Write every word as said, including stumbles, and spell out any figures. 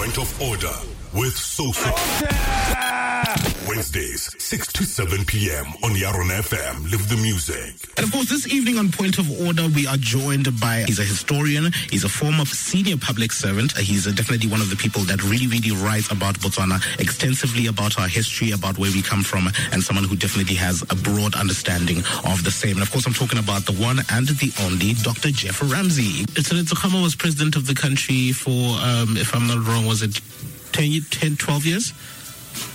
Point of Order with Soso. Wednesdays, six to seven p.m. on Yaron F M. Live the music. And of course, this evening on Point of Order, we are joined by, he's a historian, he's a former senior public servant. He's uh, definitely one of the people that really, really writes about Botswana extensively, about our history, about where we come from, and someone who definitely has a broad understanding of the same. And of course, I'm talking about the one and the only Doctor Jeff Ramsey. Tsekhama was president of the country for, um, if I'm not wrong, was it ten, ten, twelve years?